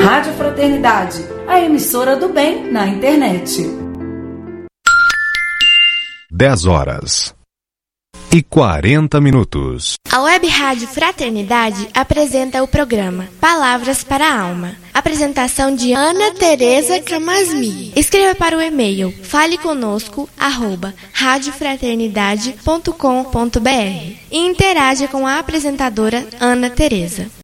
Rádio Fraternidade, a emissora do bem na internet. 10h40. A Web Rádio Fraternidade apresenta o programa Palavras para a Alma. Apresentação de Ana Tereza Camasmi. Escreva para o e-mail faleconosco@radiofraternidade.com.br e interaja com a apresentadora Ana Tereza.